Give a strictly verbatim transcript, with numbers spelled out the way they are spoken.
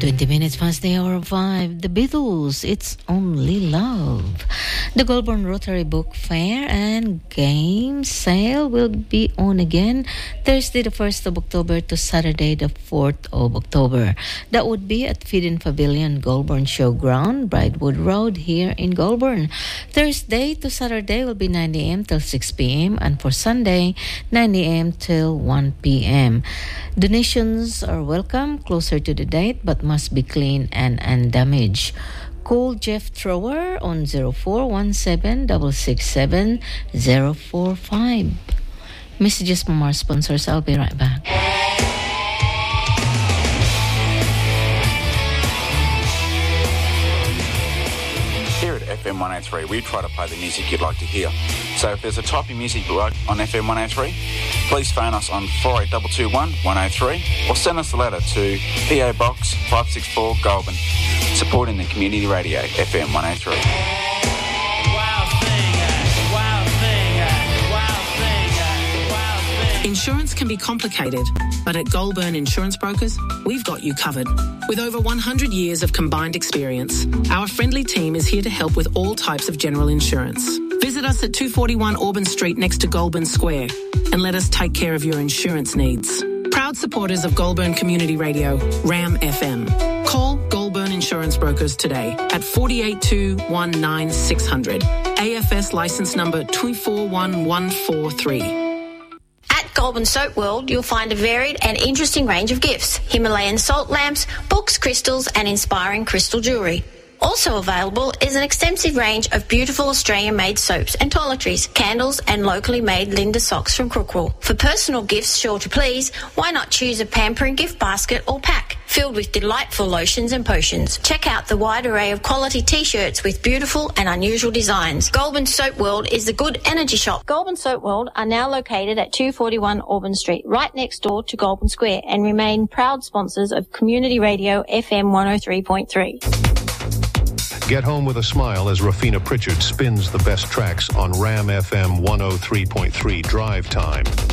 twenty minutes past the hour of five. The Beatles, It's Only Love. The Goulburn Rotary Book Fair and Game Sale will be on again Thursday the first of October to Saturday the fourth of October. That would be at Feed-In Pavilion, Goulburn Showground, Brightwood Road here in Goulburn. Thursday to Saturday will be nine a.m. till six p.m. and for Sunday, nine a.m. till one p.m. Donations are welcome closer to the date but must be clean and undamaged. Call Jeff Thrower on zero four one seven, six six seven, zero four five. Messages from our sponsors. I'll be right back. Here at F M one oh three, we try to play the music you'd like to hear. So if there's a type of music you like on F M one oh three, please phone us on four eight two two one, one oh three or send us a letter to P O Box five six four Goulburn, supporting the community radio F M one oh three. Insurance can be complicated, but at Goulburn Insurance Brokers, we've got you covered. With over one hundred years of combined experience, our friendly team is here to help with all types of general insurance. Visit us at two forty-one Auburn Street next to Goulburn Square and let us take care of your insurance needs. Proud supporters of Goulburn Community Radio, RAM F M. Call Goulburn Insurance Brokers today at four eight two, one nine six hundred. A F S licence number two four one one four three. Goulburn Soap World, you'll find a varied and interesting range of gifts: Himalayan salt lamps, books, crystals and inspiring crystal jewellery. Also available is an extensive range of beautiful Australian-made soaps and toiletries, candles and locally made Linda socks from Crookwell. For personal gifts sure to please, why not choose a pampering gift basket or pack filled with delightful lotions and potions. Check out the wide array of quality T-shirts with beautiful and unusual designs. Goulburn Soap World is the good energy shop. Goulburn Soap World are now located at two forty-one Auburn Street, right next door to Goulburn Square, and remain proud sponsors of Community Radio F M one oh three point three. Get home with a smile as Rafina Pritchard spins the best tracks on RAM F M one oh three point three Drive Time.